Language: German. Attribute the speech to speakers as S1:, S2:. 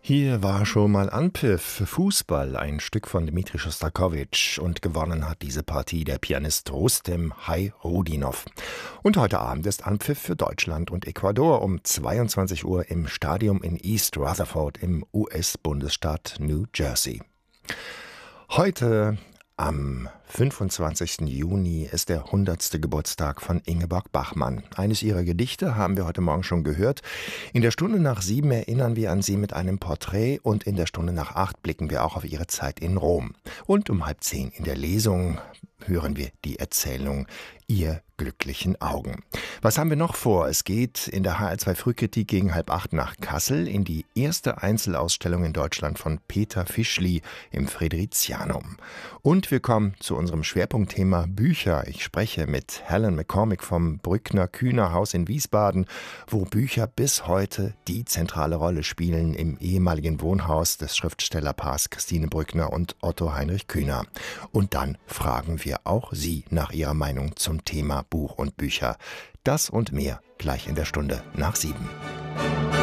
S1: Hier war schon mal Anpfiff für Fußball, ein Stück von Dmitri Schostakowitsch, und gewonnen hat diese Partie der Pianist Rustem Hayroudinov. Und heute Abend ist Anpfiff für Deutschland und Ecuador um 22 Uhr im Stadion in East Rutherford im US-Bundesstaat New Jersey. Heute am 25. Juni ist der 100. Geburtstag von Ingeborg Bachmann. Eines ihrer Gedichte haben wir heute Morgen schon gehört. In der Stunde nach 7 erinnern wir an sie mit einem Porträt und in der Stunde nach 8 blicken wir auch auf ihre Zeit in Rom. Und um 9:30 in der Lesung hören wir die Erzählung Ihr glücklichen Augen. Was haben wir noch vor? Es geht in der HR2 Frühkritik gegen 7:30 nach Kassel in die erste Einzelausstellung in Deutschland von Peter Fischli im Fridericianum. Und wir kommen zu unserem Schwerpunktthema Bücher. Ich spreche mit Helen McCormick vom Brückner-Kühner-Haus in Wiesbaden, wo Bücher bis heute die zentrale Rolle spielen im ehemaligen Wohnhaus des Schriftstellerpaars Christine Brückner und Otto Heinrich Kühner. Und dann fragen wir auch Sie nach Ihrer Meinung zum Thema Buch und Bücher. Das und mehr gleich in der Stunde nach 7.